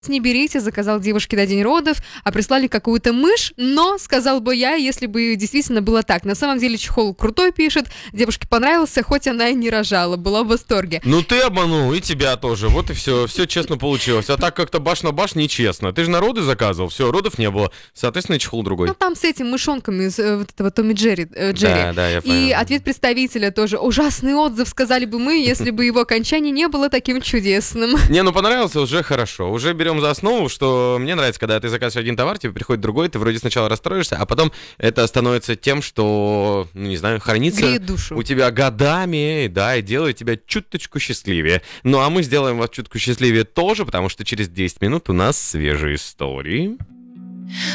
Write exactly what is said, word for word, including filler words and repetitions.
не берите, заказал девушке на день родов, а прислали какую-то мышь, но, сказал бы я, если бы действительно было так. На самом деле чехол крутой, пишет, девушке понравился, хоть она и не рожала, была в восторге. Ну ты обманул, и тебя тоже, вот и все, все честно получилось. А так как-то баш на баш нечестно. Ты же на роды заказывал, все, родов не было, соответственно, чехол другой. Ну там с этим мышонком из э, вот этого Томми Джерри. Э, Джерри. Да, да, я И понял. ответ представителя тоже. Ужасный отзыв, сказали бы мы, если бы его окончание не было таким чудесным. Не, ну понравился, уже хорошо. Уже берем за основу, что мне нравится, когда ты заказываешь один товар, тебе приходит другой, ты вроде сначала расстроишься, а потом это становится тем, что, ну не знаю, хранится Греет душу. у тебя годами, да, и делает тебя чуточку счастливее. Ну а мы сделаем вас чуточку счастливее тоже, потому что через десять минут у нас свежие истории.